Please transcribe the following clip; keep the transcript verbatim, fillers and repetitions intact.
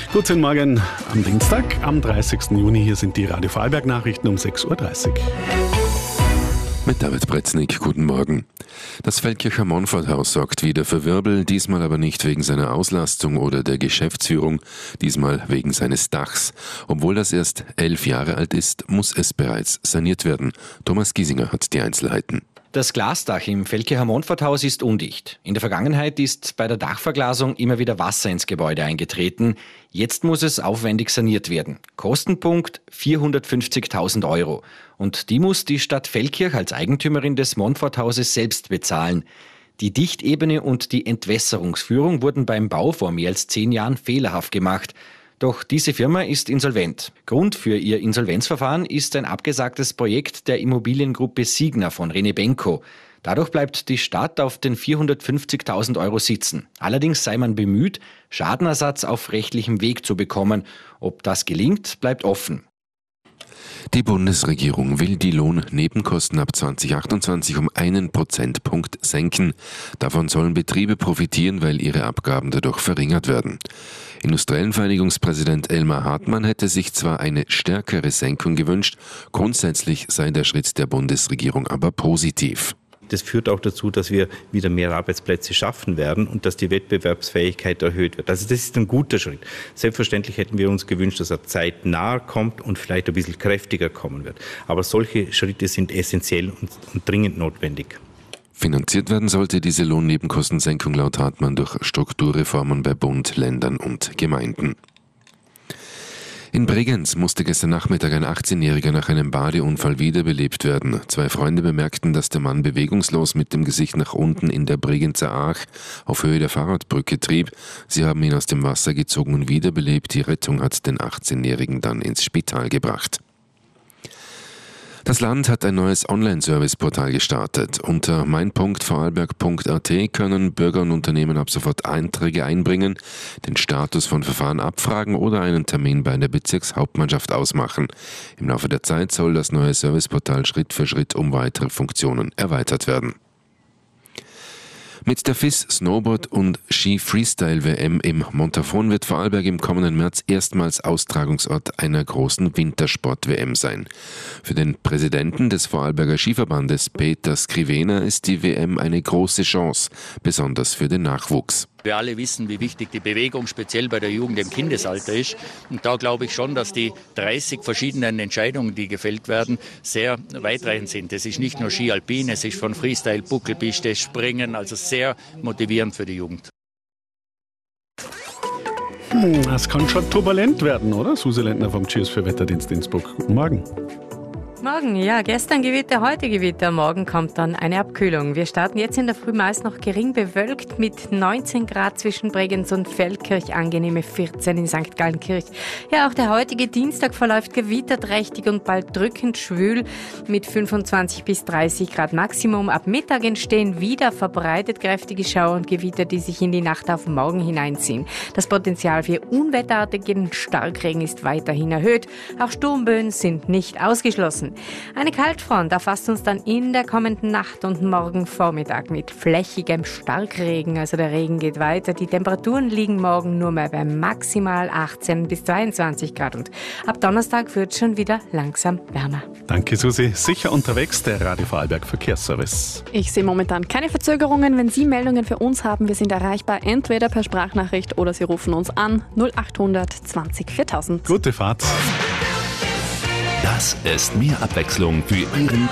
Guten Morgen am Dienstag, am dreißigsten Juni. Hier sind die Radio Vorarlberg-Nachrichten um sechs Uhr dreißig. Mit David Bretznik, guten Morgen. Das Feldkircher Monforthaus sorgt wieder für Wirbel, diesmal aber nicht wegen seiner Auslastung oder der Geschäftsführung, diesmal wegen seines Dachs. Obwohl das erst elf Jahre alt ist, muss es bereits saniert werden. Thomas Giesinger hat die Einzelheiten. Das Glasdach im Feldkircher Monforthaus ist undicht. In der Vergangenheit ist bei der Dachverglasung immer wieder Wasser ins Gebäude eingetreten. Jetzt muss es aufwendig saniert werden. Kostenpunkt vierhundertfünfzigtausend Euro. Und die muss die Stadt Feldkirch als Eigentümerin des Monforthauses selbst bezahlen. Die Dichtebene und die Entwässerungsführung wurden beim Bau vor mehr als zehn Jahren fehlerhaft gemacht. Doch diese Firma ist insolvent. Grund für ihr Insolvenzverfahren ist ein abgesagtes Projekt der Immobiliengruppe Signa von René Benko. Dadurch bleibt die Stadt auf den vierhundertfünfzigtausend Euro sitzen. Allerdings sei man bemüht, Schadenersatz auf rechtlichem Weg zu bekommen. Ob das gelingt, bleibt offen. Die Bundesregierung will die Lohnnebenkosten ab zwanzig achtundzwanzig um einen Prozentpunkt senken. Davon sollen Betriebe profitieren, weil ihre Abgaben dadurch verringert werden. Industriellenvereinigungspräsident Elmar Hartmann hätte sich zwar eine stärkere Senkung gewünscht, grundsätzlich sei der Schritt der Bundesregierung aber positiv. Das führt auch dazu, dass wir wieder mehr Arbeitsplätze schaffen werden und dass die Wettbewerbsfähigkeit erhöht wird. Also das ist ein guter Schritt. Selbstverständlich hätten wir uns gewünscht, dass er zeitnah kommt und vielleicht ein bisschen kräftiger kommen wird. Aber solche Schritte sind essentiell und, und dringend notwendig. Finanziert werden sollte diese Lohnnebenkostensenkung laut Hartmann durch Strukturreformen bei Bund, Ländern und Gemeinden. In Bregenz musste gestern Nachmittag ein achtzehnjähriger nach einem Badeunfall wiederbelebt werden. Zwei Freunde bemerkten, dass der Mann bewegungslos mit dem Gesicht nach unten in der Bregenzer Aach auf Höhe der Fahrradbrücke trieb. Sie haben ihn aus dem Wasser gezogen und wiederbelebt. Die Rettung hat den achtzehnjährigen dann ins Spital gebracht. Das Land hat ein neues Online-Service-Portal gestartet. Unter mein punkt vorarlberg punkt a t können Bürger und Unternehmen ab sofort Einträge einbringen, den Status von Verfahren abfragen oder einen Termin bei der Bezirkshauptmannschaft ausmachen. Im Laufe der Zeit soll das neue Serviceportal Schritt für Schritt um weitere Funktionen erweitert werden. Mit der F I S Snowboard und Ski Freestyle W M im Montafon wird Vorarlberg im kommenden März erstmals Austragungsort einer großen Wintersport-W M sein. Für den Präsidenten des Vorarlberger Skiverbandes Peter Skrivener ist die W M eine große Chance, besonders für den Nachwuchs. Wir alle wissen, wie wichtig die Bewegung speziell bei der Jugend im Kindesalter ist. Und da glaube ich schon, dass die dreißig verschiedenen Entscheidungen, die gefällt werden, sehr weitreichend sind. Es ist nicht nur Ski Alpin, es ist von Freestyle, Buckelpiste, Springen, also sehr motivierend für die Jugend. Hm, das kann schon turbulent werden, oder? Susi Lentner vom Cheers für Wetterdienst Innsbruck. Guten Morgen. Morgen, ja, gestern Gewitter, heute Gewitter, morgen kommt dann eine Abkühlung. Wir starten jetzt in der Früh meist noch gering bewölkt mit neunzehn Grad zwischen Bregenz und Feldkirch, angenehme vierzehn in Sankt Gallenkirch. Ja, auch der heutige Dienstag verläuft gewitterträchtig und bald drückend schwül mit fünfundzwanzig bis dreißig Grad Maximum. Ab Mittag entstehen wieder verbreitet kräftige Schauer und Gewitter, die sich in die Nacht auf morgen hineinziehen. Das Potenzial für unwetterartigen Starkregen ist weiterhin erhöht. Auch Sturmböen sind nicht ausgeschlossen. Eine Kaltfront erfasst uns dann in der kommenden Nacht und morgen Vormittag mit flächigem Starkregen. Also der Regen geht weiter. Die Temperaturen liegen morgen nur mehr bei maximal achtzehn bis zweiundzwanzig Grad. Und ab Donnerstag wird es schon wieder langsam wärmer. Danke, Susi. Sicher unterwegs, der Radio Vorarlberg Verkehrsservice. Ich sehe momentan keine Verzögerungen. Wenn Sie Meldungen für uns haben, wir sind erreichbar entweder per Sprachnachricht oder Sie rufen uns an null achthundert zwanzig viertausend. Gute Fahrt. Das ist mehr Abwechslung für Ihren